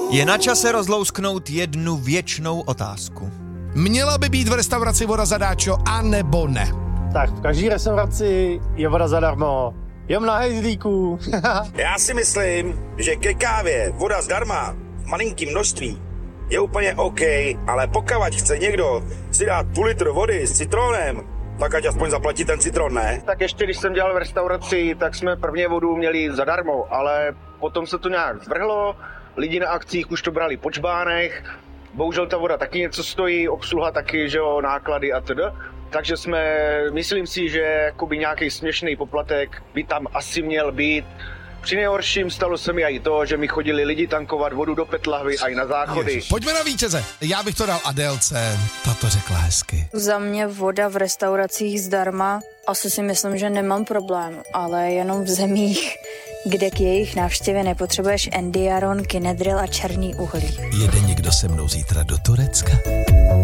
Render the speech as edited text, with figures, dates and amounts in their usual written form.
Je na čase rozlousknout jednu věčnou otázku. Měla by být v restauraci voda zadáčo, anebo ne? Tak v každé restauraci je voda zadarmo. Jem na hejzlíku. Já si myslím, že ke kávě voda zdarma v malinkým množství je úplně OK, ale pokud chce někdo si dát půl litr vody s citronem, tak ať aspoň zaplatí ten citron, ne? Tak ještě když jsem dělal v restauraci, tak jsme prvně vodu měli zadarmo, ale potom se to nějak zvrhlo, lidi na akcích už to brali po čbánech, bohužel ta voda taky něco stojí, obsluha taky, že jo, náklady a td. Takže myslím si, že jakoby nějaký směšný poplatek by tam asi měl být. Při nejhorším stalo se mi i to, že mi chodili lidi tankovat vodu do PET lahví a i na záchody. Ježiš. Pojďme na vítěze. Já bych to dal Adélce. Ta to řekla hezky. Za mě voda v restauracích zdarma. Asi si myslím, že nemám problém, ale jenom v zemích, kde k jejich návštěvě nepotřebuješ endiaron, kinedril a černý uhlí. Jede někdo se mnou zítra do Turecka?